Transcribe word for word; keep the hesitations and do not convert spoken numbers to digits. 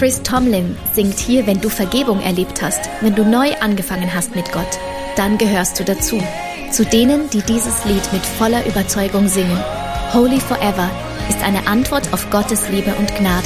Chris Tomlin singt hier, wenn du Vergebung erlebt hast, wenn du neu angefangen hast mit Gott, dann gehörst du dazu. Zu denen, die dieses Lied mit voller Überzeugung singen. Holy Forever ist eine Antwort auf Gottes Liebe und Gnade.